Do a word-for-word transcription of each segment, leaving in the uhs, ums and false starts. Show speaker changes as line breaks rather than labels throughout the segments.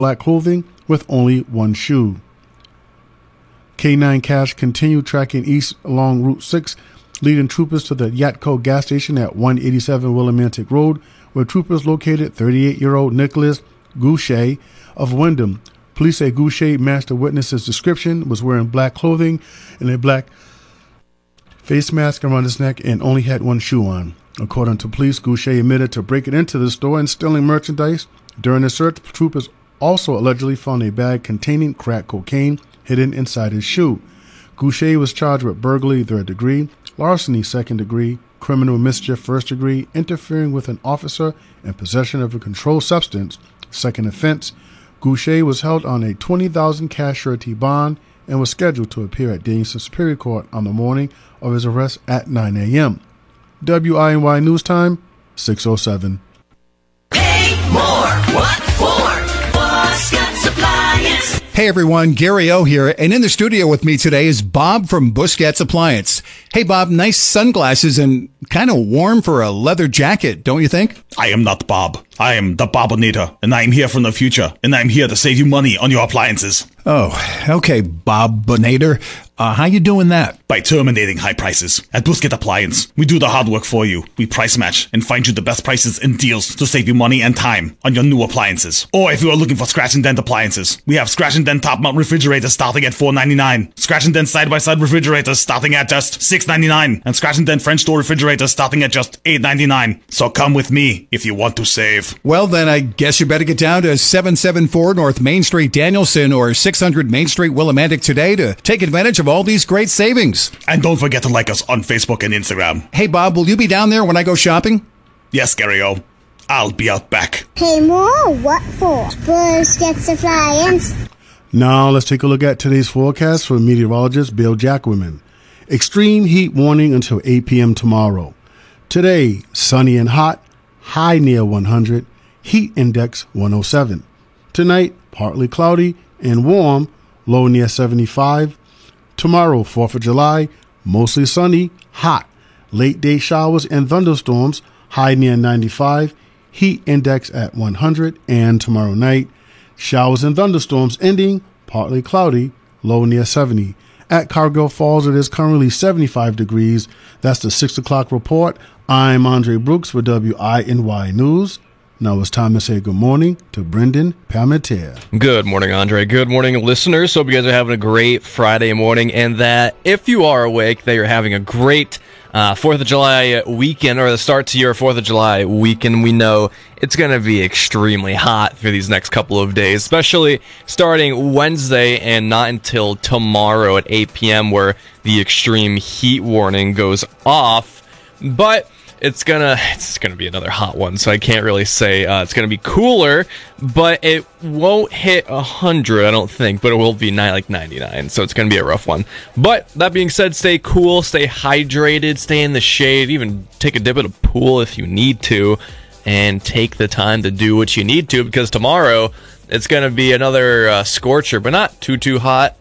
black clothing with only one shoe. K nine Cash continued tracking east along Route six, leading troopers to the Yatco gas station at one eighty-seven Willimantic Road, where troopers located thirty-eight-year-old Nicholas Goucher of Wyndham. Police say Goucher matched the witness's description, was wearing black clothing and a black face mask around his neck, and only had one shoe on. According to police, Goucher admitted to breaking into the store and stealing merchandise. During the search, troopers also allegedly found a bag containing crack cocaine hidden inside his shoe. Goucher was charged with burglary third degree, larceny second degree, criminal mischief first degree, interfering with an officer, and possession of a controlled substance second offense. Goucher was held on a twenty thousand dollars cash surety bond and was scheduled to appear at Danielson Superior Court on the morning of his arrest at nine a.m. W I N Y News Time, six oh seven.
Pay more. What for? Buscat's Appliance.
Hey everyone, Gary O here, and in the studio with me today is Bob from Busquets Appliance. Hey Bob, nice sunglasses and kind of warm for a leather jacket, don't you think?
I am not Bob. I am the Bobonator, and I am here from the future, and I am here to save you money on your appliances.
Oh, okay, Bob Bonator. Uh, how you doing that?
By terminating high prices. At Busquets Appliance, we do the hard work for you. We price match and find you the best prices and deals to save you money and time on your new appliances. Or if you are looking for scratch and dent appliances, we have scratch and dent top mount refrigerators starting at four ninety-nine, scratch and dent side by side refrigerators starting at just six ninety-nine, and scratch and dent French door refrigerators starting at just eight ninety-nine. So come with me if you want to save.
Well, then I guess you better get down to seven seventy-four North Main Street, Danielson, or six hundred Main Street, Willimantic today to take advantage of all these great savings.
And don't forget to like us on Facebook and Instagram.
Hey, Bob, will you be down there when I go shopping?
Yes, Gary O. I'll be out back.
Pay more? What for? Busquets Appliance.
Now let's take a look at today's forecast for meteorologist Bill Jacquemin. Extreme heat warning until eight p.m. tomorrow. Today, sunny and hot, high near one hundred, heat index one oh seven. Tonight, partly cloudy and warm, low near seventy-five. Tomorrow, fourth of July, mostly sunny, hot, late day showers and thunderstorms, high near ninety-five, heat index at one hundred. And tomorrow night, showers and thunderstorms ending, partly cloudy, low near seventy. At Cargill Falls, it is currently seventy-five degrees. That's the six o'clock report. I'm Andre Brooks for W I N Y News. Now it's time to say good morning to Brendan Palmetier.
Good morning, Andre. Good morning, listeners. Hope you guys are having a great Friday morning, and that if you are awake, that you're having a great uh, fourth of July weekend, or the start to your fourth of July weekend. We know it's going to be extremely hot for these next couple of days, especially starting Wednesday and not until tomorrow at eight p.m. where the extreme heat warning goes off. But it's gonna it's gonna be another hot one, so I can't really say uh, it's gonna be cooler, but it won't hit one hundred, I don't think, but it will be ni- like ninety-nine, so it's gonna be a rough one. But that being said, stay cool, stay hydrated, stay in the shade, even take a dip at a pool if you need to, and take the time to do what you need to, because tomorrow it's gonna be another uh, scorcher, but not too too hot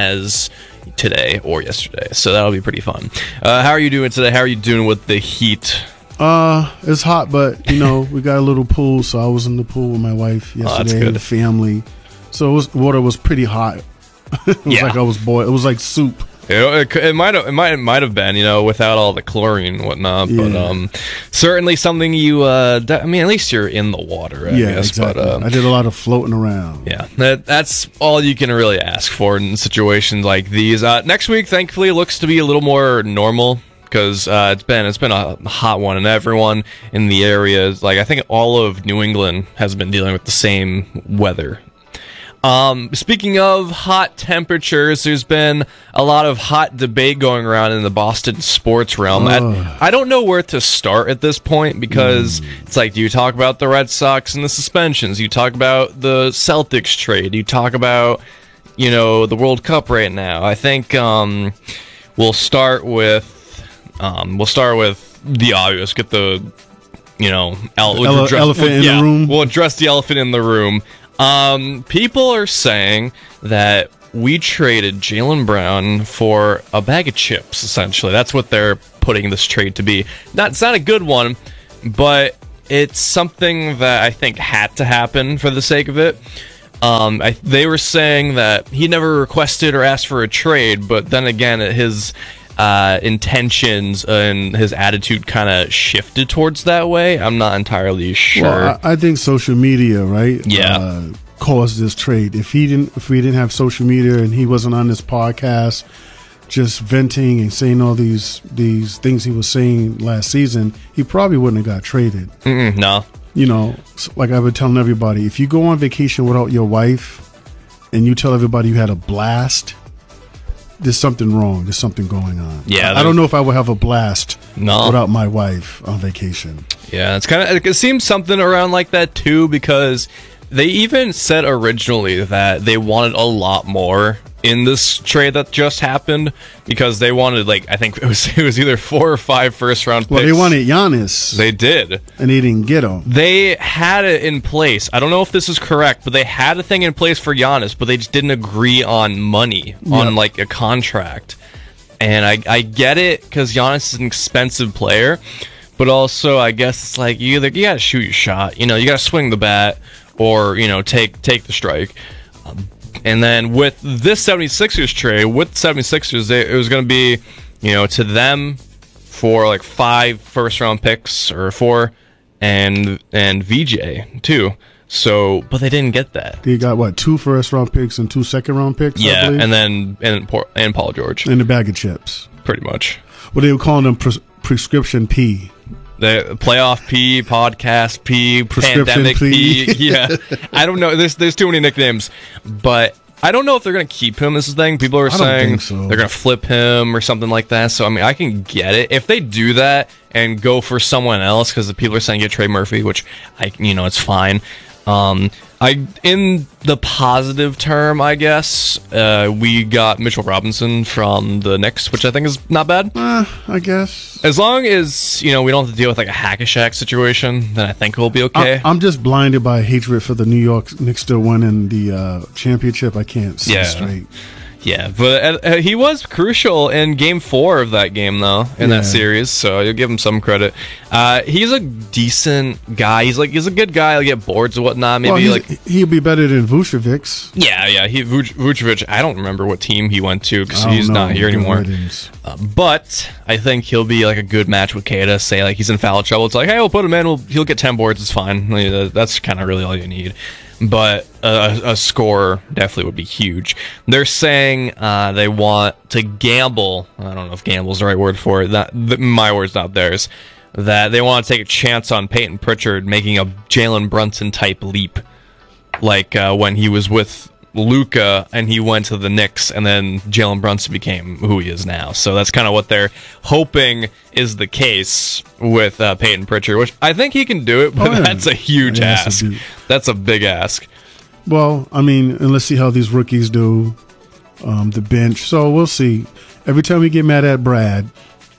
as today or yesterday, so that'll be pretty fun. Uh, how are you doing today? How are you doing with the heat?
Uh, it's hot, but, you know, we got a little pool, so I was in the pool with my wife yesterday,
oh,
the family. So it was, water was pretty hot. It was
yeah.
like I was boiled. It was like soup.
It, it, it might have, it might, it might have been, you know, without all the chlorine and whatnot,
Yeah.
but um, certainly something you, uh, I mean, at least you're in the water, I
yeah,
guess.
exactly.
But, uh,
I did a lot of floating around.
Yeah, that, that's all you can really ask for in situations like these. Uh, next week, thankfully, looks to be a little more normal, because uh, it's been it's been a hot one, and everyone in the area, like I think all of New England has been dealing with the same weather. Um, speaking of hot temperatures, there's been a lot of hot debate going around in the Boston sports realm. I, I don't know where to start at this point, because mm. it's like, do you talk about the Red Sox and the suspensions? You talk about the Celtics trade? You talk about, you know, the World Cup right now? I think um, we'll start with um, we'll start with the obvious. Get the, you know, ele-
Ele-
address,
elephant
we'll,
in
yeah,
the room.
We'll address the elephant in the room. Um, people are saying that we traded Jaylen Brown for a bag of chips, essentially. That's what they're putting this trade to be. Not, it's not a good one, but it's something that I think had to happen for the sake of it. Um, I, they were saying that he never requested or asked for a trade, but then again, his uh, intentions and his attitude kind of shifted towards that way. I'm not entirely sure.
Well, I, I think social media, right?
Yeah.
Uh, caused this trade. If he didn't, if we didn't have social media and he wasn't on this podcast, just venting and saying all these these things he was saying last season, he probably wouldn't have got traded.
Mm-mm, no.
You know, like I've been telling everybody, if you go on vacation without your wife and you tell everybody you had a blast, there's something wrong. There's something going on.
Yeah,
I, I don't know if I would have a blast
No.
without my wife on vacation.
Yeah, it's kind of, it seems something around like that too, because they even said originally that they wanted a lot more in this trade that just happened, because they wanted, like, I think it was it was either four or five first round picks.
Well, they wanted Giannis.
They did.
And they didn't get him.
They had it in place. I don't know if this is correct, but they had a thing in place for Giannis, but they just didn't agree on money, on
Yep.
like a contract. And I, I get it, because Giannis is an expensive player, but also I guess it's like you either you gotta shoot your shot, you know, you gotta swing the bat, or you know take take the strike. Um, and then with this seventy-sixers trade, with the seventy-sixers, they, it was going to be, you know, to them for like five first round picks or four, and and V J too. So, but they didn't get that.
They got what, two first round picks and two second round picks? I
Yeah,
believe?
and then and Por- and Paul George,
and a bag of chips.
pretty much.
Well, they were calling them pres- prescription P.
The playoff P, podcast P,
Prescription
pandemic
P.
P. Yeah, I don't know. There's there's too many nicknames, but I don't know if they're gonna keep him. This is the thing. People are
I don't
saying
think so.
they're gonna flip him or something like that. So I mean, I can get it if they do that and go for someone else, because the people are saying get Trey Murphy, which I you know it's fine. Um, I in the positive term, I guess, uh, we got Mitchell Robinson from the Knicks, which I think is not bad.
Uh, I guess.
As long as, you know, we don't have to deal with like a hack-a-shack situation, then I think we'll be okay.
I, I'm just blinded by hatred for the New York Knicks still winning the uh, championship. I can't see
Yeah.
straight.
Yeah, but uh, uh, he was crucial in game four of that game, though, in
Yeah.
that series, so you'll give him some credit. Uh, he's a decent guy. He's like he's a good guy. He'll get boards and whatnot. Maybe
Well, he's-
like
he'll be better than Vucevic.
yeah, yeah. He Vuc- Vucevic. I don't remember what team he went to because
I don't
he's
know.
not here
Good
anymore.
riddance.
Uh, but I think he'll be like a good match with Kata. Say like he's in foul trouble. It's like, hey, we'll put him in. We'll, he'll get ten boards. It's fine. Like, uh, that's kind of really all you need. But uh, a, a score definitely would be huge. They're saying uh, they want to gamble. I don't know if gamble is the right word for it. That, th- my word's not theirs. That they want to take a chance on Peyton Pritchard making a Jalen Brunson type leap, like uh, when he was with Luka and he went to the Knicks, and then Jalen Brunson became who he is now. So that's kind of what they're hoping is the case with uh, Peyton Pritchard, which I think he can do it, but
Oh, yeah.
that's a huge
He has to
ask.
do-
That's a big ask.
Well, I mean, and let's see how these rookies do. Um, the bench. So we'll see. Every time we get mad at Brad,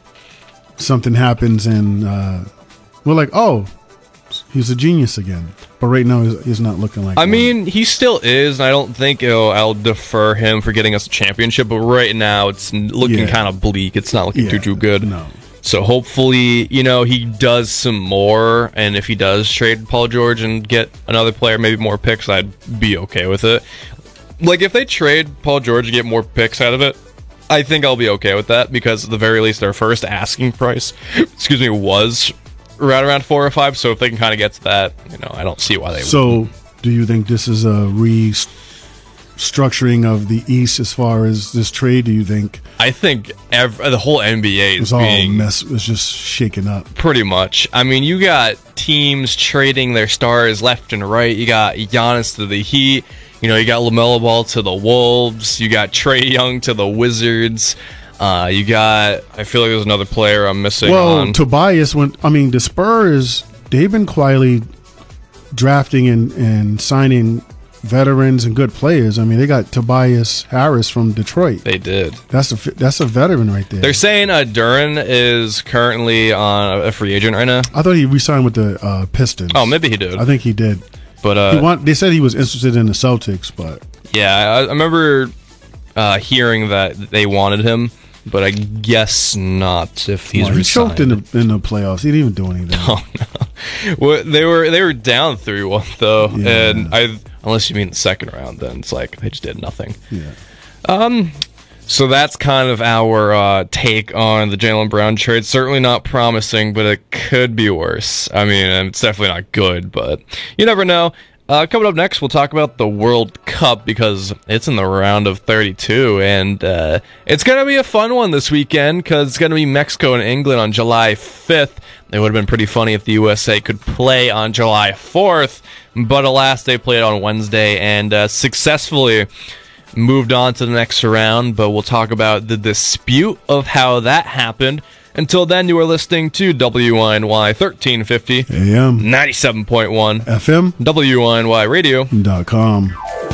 something happens, and uh, we're like, "Oh, he's a genius again." But right now, he's, he's not looking like.
I
one.
mean, he still is, and I don't think it'll, I'll defer him for getting us a championship, but right now it's n- looking
Yeah.
kind of bleak. It's not looking
Yeah,
too, too good.
No.
So hopefully, you know, he does some more, and if he does trade Paul George and get another player, maybe more picks, I'd be okay with it. Like, if they trade Paul George and get more picks out of it, I think I'll be okay with that, because at the very least, their first asking price, excuse me, was right around four or five, so if they can kind of get to that, you know, I don't see why they
So, do you think this is a restructuring of the East as far as this trade? Do you think
I think ev- the whole N B A is
it's all
being
mess? Was just shaken up.
pretty much. I mean, you got teams trading their stars left and right. You got Giannis to the Heat. You know, you got LaMelo Ball to the Wolves. You got Trae Young to the Wizards. Uh, you got, I feel like there's another player I'm missing
Well,
on.
Tobias went. I mean, the Spurs. They've been quietly drafting and, and signing veterans and good players. I mean, they got Tobias Harris from Detroit.
They did.
That's a that's a veteran right there.
They're saying uh, Duran is currently on a free agent right now.
I thought he re-signed with the uh, Pistons.
Oh, maybe he did.
I think he did.
But
He
uh,
want, they said he was interested in the Celtics, but
yeah, I, I remember uh, hearing that they wanted him. but I guess not if he's
Well, he
resigned.
choked in the in the playoffs. He didn't even do anything.
Oh no! Well, they were they were down three one though,
Yeah.
and I unless you mean the second round, then it's like they just did nothing.
Yeah.
So that's kind of our uh, take on the Jaylen Brown trade. Certainly not promising, but it could be worse. I mean, it's definitely not good, but you never know. Uh, coming up next, we'll talk about the World Cup because it's in the round of thirty-two, and uh, it's going to be a fun one this weekend because it's going to be Mexico and England on July fifth. It would have been pretty funny if the U S A could play on July fourth, but alas, they played on Wednesday and uh, successfully moved on to the next round, but we'll talk about the dispute of how that happened. Until then, you are listening to W I N Y thirteen fifty,
A M
ninety-seven point one,
F M
W I N Y Radio.
dot com.